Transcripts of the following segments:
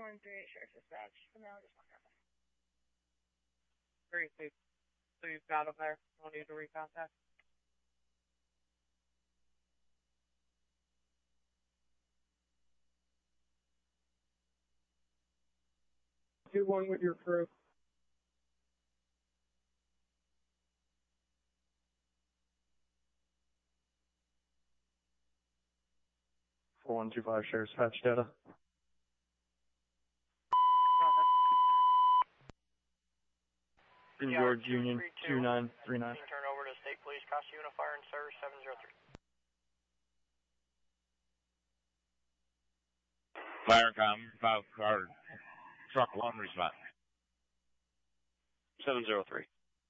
138 Sheriff's Dispatch. And now just walk out. 3-2. So you've got him there. No need to recontact. 2-1 with your crew. Four 125 Sheriff's Patch data. In George Union 2939. Turn over to State Police Casa Unifier and Service 703. Firecom, 5-car truck laundry spot. 703.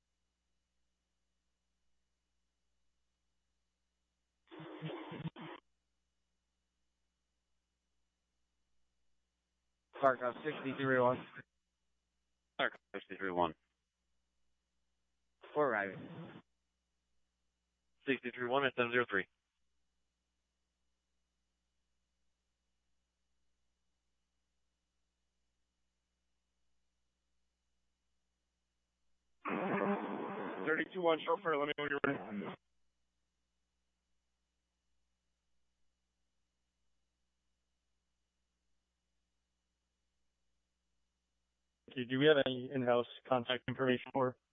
Firecom 63-1. Firecom 63-1. 4 arriving. 63-1 at 703. One chauffeur, let me know when you're ready. Do we have any in-house contact information for